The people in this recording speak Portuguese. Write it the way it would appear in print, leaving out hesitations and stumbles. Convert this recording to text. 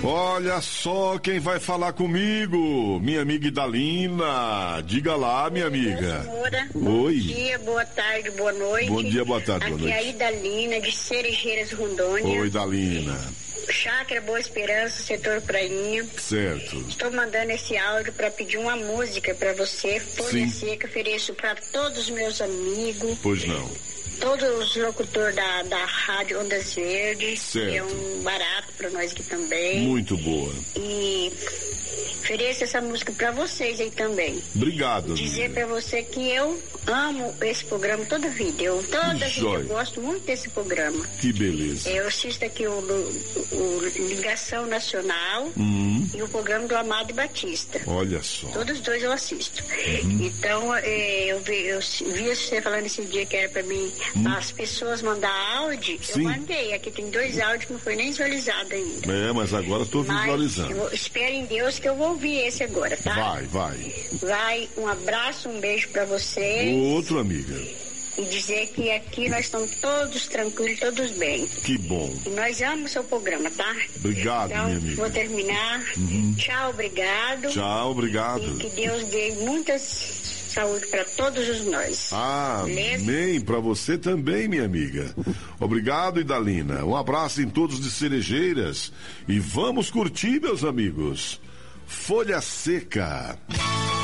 Olha só quem vai falar comigo, minha amiga Idalina. Diga lá, minha amiga. Senhora, Oi. bom dia, boa tarde, boa noite. Bom dia, boa tarde, boa Aqui noite. é a Idalina, de Cerejeiras, Rondônia. Oi, Idalina. Chácara Boa Esperança, setor Prainha. Certo. Estou mandando esse áudio para pedir uma música para você, Folha Seca. Ofereço para todos os meus amigos. Pois não. Todos os locutores da Rádio Ondas Verdes. Certo. Que é um barato para nós aqui também. Muito boa. E ofereço essa música para vocês aí também. Obrigado, Dizer amiga. para você que eu amo esse programa toda a vida. Toda a vida eu gosto muito desse programa. Que beleza. Eu assisto aqui o Ligação Nacional e o programa do Amado Batista. Olha só. Todos os dois eu assisto. Então, eu vi você falando esse dia que era para mim as pessoas mandar áudio. Sim. Eu mandei. Aqui tem 2 áudios que não foi nem visualizado ainda. É, mas agora estou visualizando. Espero em Deus que eu vou ouvir esse agora, tá? Vai. Um abraço, um beijo para vocês. Outro, amiga. E dizer que aqui nós estamos todos tranquilos, todos bem. Que bom. E nós amamos o seu programa, tá? Obrigado, então, minha amiga. Vou terminar. Tchau, obrigado. Tchau, obrigado. E que Deus dê muita saúde para todos os nós. Amém. Para você também, minha amiga. Obrigado, Idalina. Um abraço em todos de Cerejeiras. E vamos curtir, meus amigos. Folha Seca.